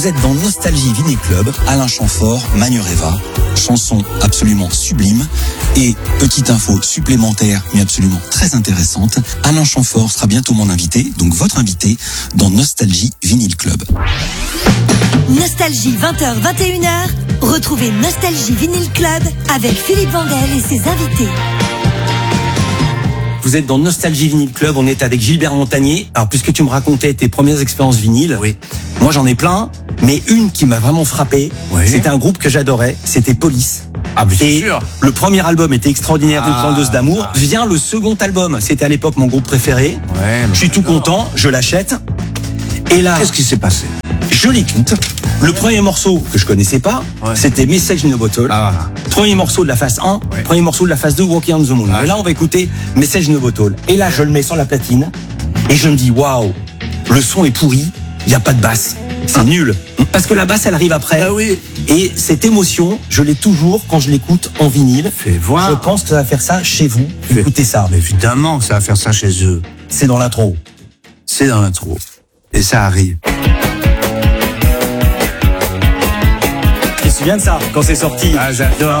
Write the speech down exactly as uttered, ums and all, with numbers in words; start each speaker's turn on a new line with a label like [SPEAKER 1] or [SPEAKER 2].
[SPEAKER 1] Vous êtes dans Nostalgie Vinyl Club, Alain Chamfort, Magnereva, chanson absolument sublime. Et petite info supplémentaire, mais absolument très intéressante, Alain Chamfort sera bientôt mon invité, donc votre invité, dans Nostalgie Vinyl Club.
[SPEAKER 2] Nostalgie, vingt heures vingt et une heures, retrouvez Nostalgie Vinyl Club avec Philippe Vandel et ses invités.
[SPEAKER 1] Vous êtes dans Nostalgie Vinyl Club, on est avec Gilbert Montagnier. Alors puisque tu me racontais tes premières expériences vinyles, oui. Moi j'en ai plein, mais une qui m'a vraiment frappé, oui. C'était un groupe que j'adorais, c'était Police.
[SPEAKER 3] Ah, bien
[SPEAKER 1] et
[SPEAKER 3] sûr.
[SPEAKER 1] Le premier album était extraordinaire,
[SPEAKER 3] ah,
[SPEAKER 1] de Vendeuse d'amour.
[SPEAKER 3] Ah,
[SPEAKER 1] Vient le second album, c'était à l'époque mon groupe préféré.
[SPEAKER 3] Ouais,
[SPEAKER 1] je suis tout content, je l'achète. Et là,
[SPEAKER 3] qu'est-ce qui s'est passé?
[SPEAKER 1] Je l'écoute. Le premier morceau que je connaissais pas, ouais. C'était Message in a Bottle. Ah, voilà. Premier morceau de la phase un, ouais. Premier morceau de la phase deux, Walking on the Moon. Ah, et là, on va écouter Message in a Bottle. Et là, je le mets sur la platine et je me dis waouh, le son est pourri, il n'y a pas de basse. C'est ah. nul. Parce que la basse, elle arrive après.
[SPEAKER 3] Ah oui.
[SPEAKER 1] Et cette émotion, je l'ai toujours quand je l'écoute en vinyle.
[SPEAKER 3] Fais voir.
[SPEAKER 1] Je pense que ça va faire ça chez vous. Fais... Écoutez ça.
[SPEAKER 3] Mais évidemment que ça va faire ça chez eux.
[SPEAKER 1] C'est dans l'intro.
[SPEAKER 3] C'est dans l'intro. Et ça arrive.
[SPEAKER 1] Tu te souviens de ça, quand c'est sorti?
[SPEAKER 3] Ah, j'adore.